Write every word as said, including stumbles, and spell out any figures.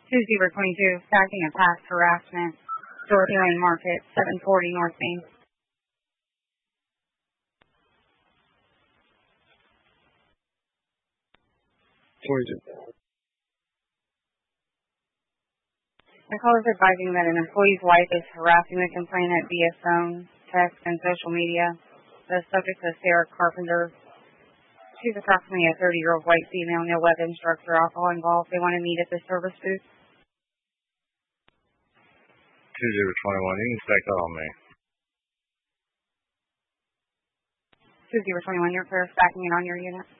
two zero two two, stacking and past harassment, Dorothy Lane Market, seven forty North Main. twenty-two. The call is advising that an employee's wife is harassing the complainant via phone, text, and social media. The subject is Sarah Carpenter. She's approximately a thirty-year-old white female, no weapons, drugs, or alcohol involved. They want to meet at the service booth. two zero two one, you can stack that on me. two zero two one, you're clear, stacking it on your unit.